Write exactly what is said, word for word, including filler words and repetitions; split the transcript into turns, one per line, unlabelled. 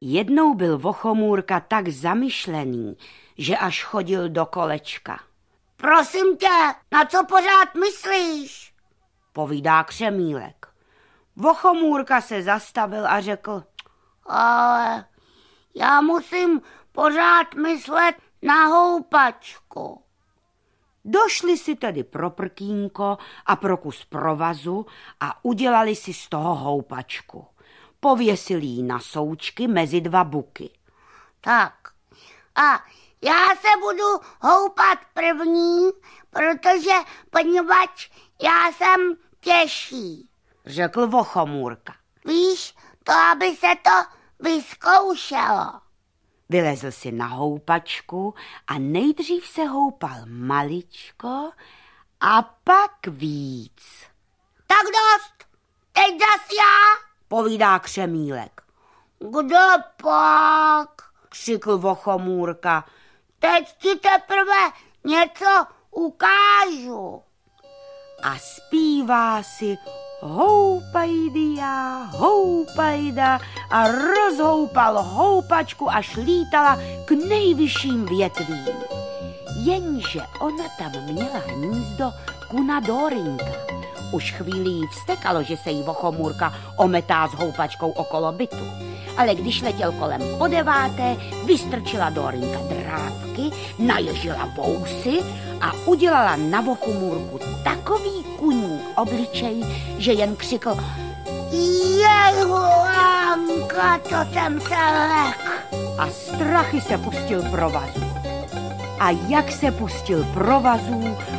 Jednou byl Vochomůrka tak zamyšlený, že až chodil do kolečka.
Prosím tě, na co pořád myslíš?
Povídá Křemílek. Vochomůrka se zastavil a řekl.
Ale já musím pořád myslet na houpačku.
Došli si tedy pro prkínko a pro kus provazu a udělali si z toho houpačku. Pověsili ji na součky mezi dva buky.
Tak, a já se budu houpat první, protože poněvadž já jsem těžší,
řekl Vochomůrka.
Víš, to aby se to vyzkoušelo.
Vylezl si na houpačku a nejdřív se houpal maličko a pak víc.
Tak dost, teď zas já,
povídá Křemílek.
Kdo pak?
Křikl Vochomůrka.
Teď ti teprve něco ukážu.
A zpívá si houpajdia, houpajda a rozhoupal houpačku, až lítala k nejvyšším větvím. Jenže ona tam měla hnízdo kuna Dórinka. Už chvíli jí vztekalo, že se jí Vochomůrka ometá s houpačkou okolo bytu. Ale když letěl kolem po deváté, vystrčila Dórinka drápky, naježila vousy a udělala na Vochomůrku takový kuní obličej, že jen křikl
Jehuánka, co jsem se lek.
A strachy se pustil provazů. A jak se pustil provazů,